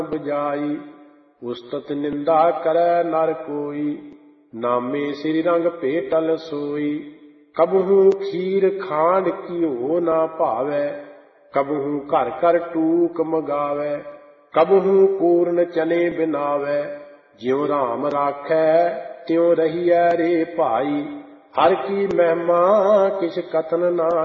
बुझाई। उस्तत निंदा करे नर कोई, नामे श्री रंग पेटल सोई। कबहू खीर खांड घिओ ना भावै, कबहू घर घर टूक मगावै। कबहू पूर्ण चने बिनावै, ज्यों राम राखै त्यों रहियै रे भाई। हर की महिमा किछ कथन ना